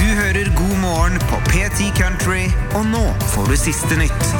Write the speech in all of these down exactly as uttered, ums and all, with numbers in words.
hører God morgen på P ti Country, og nå får du siste nytt.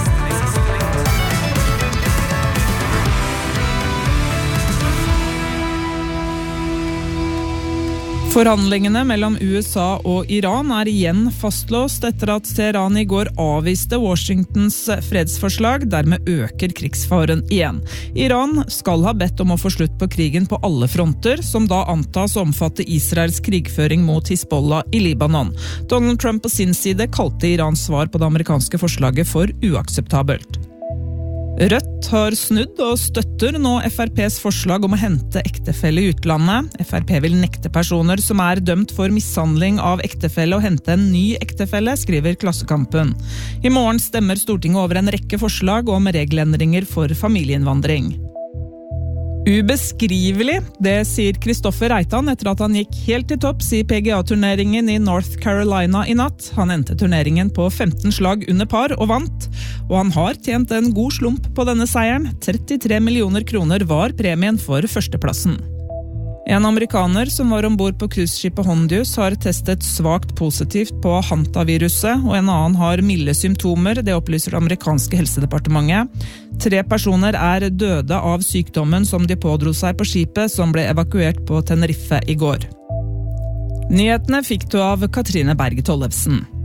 Forhandlingene mellom U S A og Iran er igjen fastlåst etter at Teheran i går avviste Washingtons fredsforslag, dermed øker krigsfaren igjen. Iran skal ha bedt om å få slutt på krigen på alle fronter, som da antas å omfatte Israels krigføring mot Hizbollah i Libanon. Donald Trump på sin side kalte Irans svar på det amerikanske forslaget for uakseptabelt. Rødt har snudd og støtter nå F R P's forslag om å hente ektefelle i utlandet. F R P vil nekte personer som er dømt for mishandling av ektefelle å hente en ny ektefelle, skriver Klassekampen. I morgen stemmer Stortinget over en rekke forslag om regelendringer for familieinnvandring. Ubeskrivelig, det sier Kristoffer Reitan etter at han gikk helt til topps i P G A-turneringen i North Carolina i natt. Han endte turneringen på femten slag under par og vant, og han har tjent en god slump på denne seieren. trettitre millioner kroner var premien for førsteplassen. En amerikaner som var ombord på cruiseskipet Hondius har testet svakt positivt på hantaviruset, og en annen har milde symptomer, det opplyser det amerikanske helsedepartementet. Tre personer er døde av sykdommen som de pådro seg på skipet som ble evakuert på Tenerife i går. Nyhetene fikk du av Katrine Berg Tollefsen.